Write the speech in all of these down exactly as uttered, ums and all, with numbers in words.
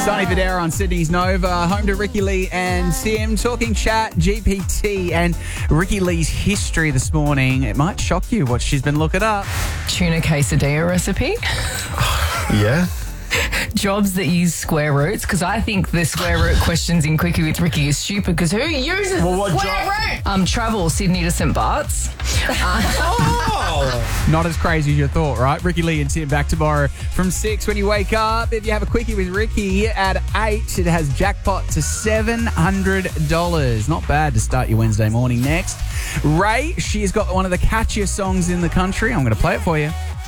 Sonny Fodera on Sydney's Nova, home to Ricky Lee and Tim, talking chat, G P T, and Ricky Lee's history this morning. It might shock you what she's been looking up. Tuna quesadilla recipe. Yeah. Jobs that use square roots, because I think the square root questions in Quickie with Ricky is stupid, because who uses Well, what square job? root? Um, travel, Sydney to Saint Bart's. Oh. Not as crazy as you thought, right? Ricky Lee and Tim back tomorrow from six when you wake up. If you have a Quickie with Ricky at eight, it has jackpot to seven hundred dollars. Not bad to start your Wednesday morning. Next, Ray, she's got one of the catchiest songs in the country. I'm going to play it for you.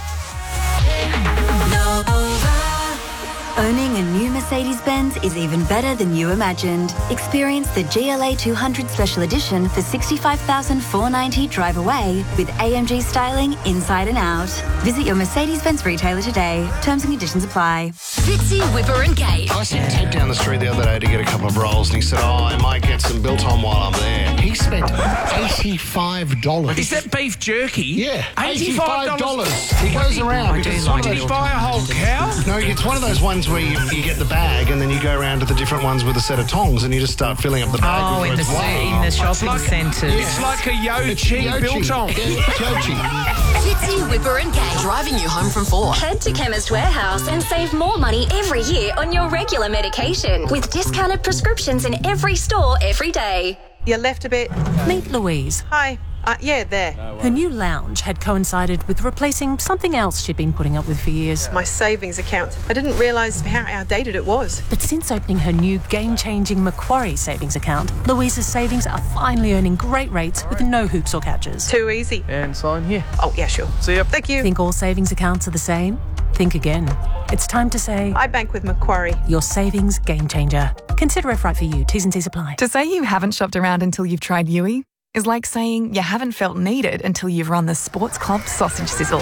Owning a new Mercedes-Benz is even better than you imagined. Experience the G L A two hundred Special Edition for sixty-five thousand four hundred ninety dollars drive away with A M G styling inside and out. Visit your Mercedes-Benz retailer today. Terms and conditions apply. Fitzy, Whipper and Kate. I sent Ted down the street the other day to get a couple of rolls, and he said, oh, I might get some biltong while I'm there. He spent eighty-five dollars. Is that beef jerky? Yeah, eighty-five dollars. He goes around. do It's like one of Did he those- buy a whole cow? No, it's one of those ones where you, you get the bag and then you go around to the different ones with a set of tongs and you just start filling up the bag. Oh, with in the, red wine. in the shopping like- centres. It's like a Yochi Yochi. biltong. Yeah, Yochi. Fitzy, Whipper and Kate. Driving you home from four. Head to Chemist Warehouse and save more money every year on your regular medication with discounted prescriptions in every store every day. You left a bit. Meet Louise. Hi. Uh, yeah, there. Her new lounge had coincided with replacing something else she'd been putting up with for years. My savings account. I didn't realise how outdated it was. But since opening her new game-changing Macquarie savings account, Louise's savings are finally earning great rates with no hoops or catches. Too easy. And sign here. Oh, yeah, sure. See ya. Thank you. Think all savings accounts are the same? Think again. It's time to say, I bank with Macquarie. your savings game changer. Consider if right for you. T's and C's apply. To say you haven't shopped around until you've tried Yui is like saying you haven't felt needed until you've run the Sports Club sausage sizzle.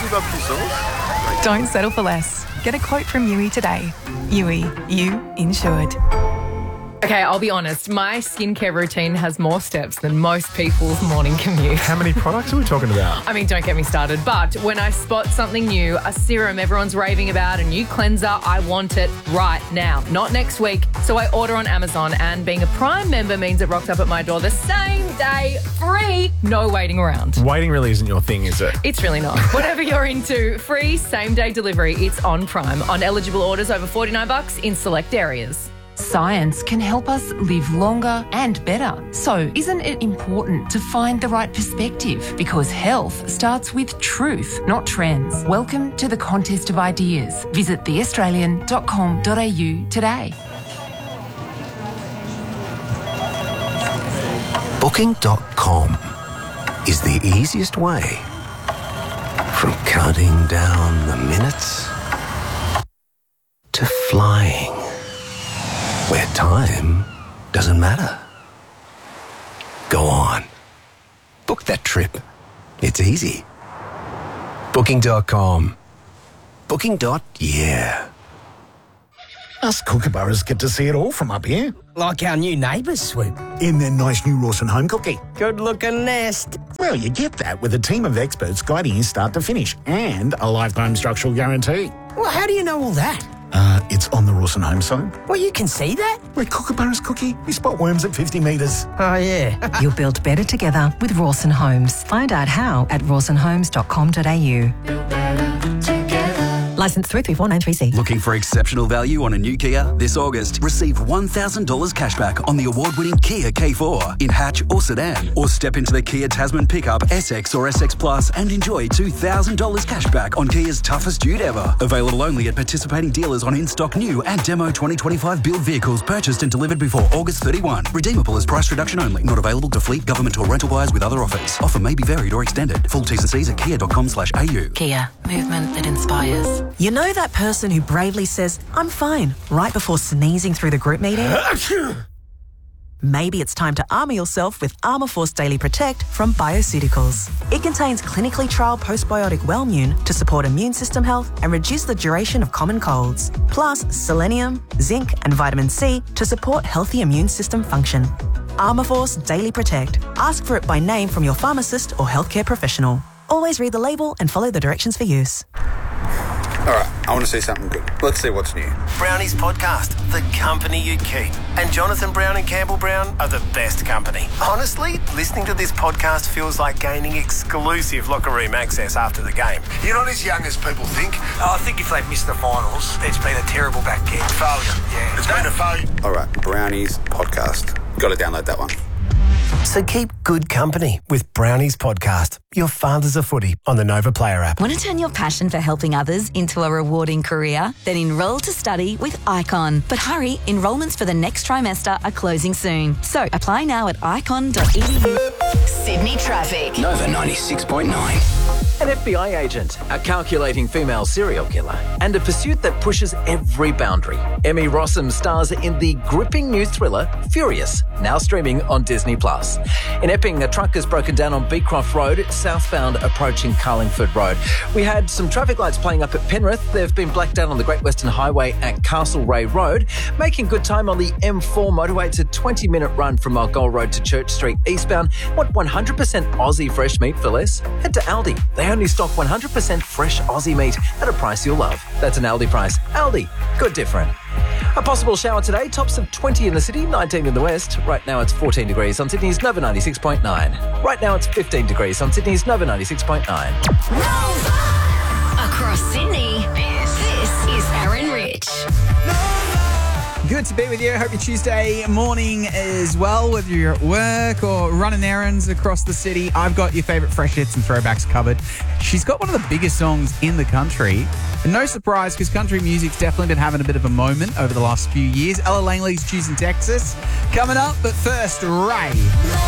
Don't settle for less. Get a quote from Yui today. Yui, you insured. Okay, I'll be honest. My skincare routine has more steps than most people's morning commute. How many products are we talking about? I mean, don't get me started, but when I spot something new, a serum everyone's raving about, a new cleanser, I want it right now, not next week. So I order on Amazon, and being a Prime member means it rocks up at my door the same day, free, no waiting around. Waiting really isn't your thing, is it? It's really not. Whatever you're into, free same-day delivery. It's on Prime on eligible orders over forty-nine bucks in select areas. Science can help us live longer and better. So, isn't it important to find the right perspective? Because health starts with truth, not trends. Welcome to the contest of ideas. Visit the australian dot com dot a u today. Booking dot com is the easiest way from counting down the minutes to flying, where time doesn't matter. Go on. Book that trip. It's easy. Booking dot com. Booking. Yeah. Us kookaburras get to see it all from up here. Like our new neighbours, Swoop. In their nice new Rawson home cookie. Good-looking nest. Well, you get that with a team of experts guiding you start to finish and a lifetime structural guarantee. Well, how do you know all that? Uh, it's on the Rawson home site. Well, you can see that? Where kookaburras cookie, we spot worms at fifty metres. Oh, yeah. You'll build better together with Rawson Homes. Find out how at rawson homes dot com dot a u. Licence three three four nine three C. Looking for exceptional value on a new Kia? This August, receive one thousand dollars cashback on the award-winning Kia K four in hatch or sedan. Or step into the Kia Tasman pickup, S X or S X Plus and enjoy two thousand dollars cashback on Kia's toughest dude ever. Available only at participating dealers on in-stock new and demo twenty twenty-five build vehicles purchased and delivered before August thirty-first. Redeemable as price reduction only. Not available to fleet, government or rental buyers with other offers. Offer may be varied or extended. Full T's and C's at kia dot com slash a u. Kia, movement that inspires. You know that person who bravely says, I'm fine, right before sneezing through the group meeting? Maybe it's time to armour yourself with Armour Force Daily Protect from Bioceuticals. It contains clinically trialled postbiotic Wellmune to support immune system health and reduce the duration of common colds. Plus selenium, zinc and vitamin C to support healthy immune system function. Armour Force Daily Protect. Ask for it by name from your pharmacist or healthcare professional. Always read the label and follow the directions for use. All right, I want to see something good. Let's see what's new. Brownies Podcast, the company you keep. And Jonathan Brown and Campbell Brown are the best company. Honestly, listening to this podcast feels like gaining exclusive locker room access after the game. You're not as young as people think. Oh, I think if they've missed the finals, it's been a terrible back kick. Failure, yeah. It's been a failure. All right, Brownies Podcast. Got to download that one. So keep good company with Brownies Podcast. Your father's a footy on the Nova Player app. Want to turn your passion for helping others into a rewarding career? Then enrol to study with Icon. But hurry, enrolments for the next trimester are closing soon. So apply now at icon dot e d u. Sydney traffic. Nova ninety-six point nine. An F B I agent, a calculating female serial killer, and a pursuit that pushes every boundary. Emmy Rossum stars in the gripping new thriller Furious, now streaming on Disney Plus. In Epping, a truck has broken down on Beecroft Road, southbound approaching Carlingford Road. We had some traffic lights playing up at Penrith. They've been blacked out on the Great Western Highway at Castlereagh Road, making good time on the M four motorway. It's a twenty-minute run from Mulgold Road to Church Street eastbound. Want one hundred percent Aussie fresh meat for less? Head to Aldi. They only stock one hundred percent fresh Aussie meat at a price you'll love. That's an Aldi price. Aldi. Good different. A possible shower today, tops of twenty in the city, nineteen in the west. Right now it's fourteen degrees on Sydney's Nova ninety-six point nine. Right now it's fifteen degrees on Sydney's Nova ninety-six point nine. Across Sydney, this, this is Aaron Rich. Good to be with you. Hope your Tuesday morning is well, whether you're at work or running errands across the city. I've got your favourite fresh hits and throwbacks covered. She's got one of the biggest songs in the country. And no surprise, because country music's definitely been having a bit of a moment over the last few years. Ella Langley's Choosing Texas coming up, but first, Ray.